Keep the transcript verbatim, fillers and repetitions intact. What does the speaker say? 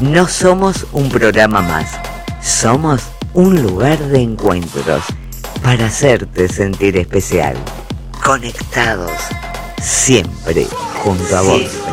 No somos un programa más, somos un lugar de encuentros para hacerte sentir especial. Conectados, siempre junto a vos.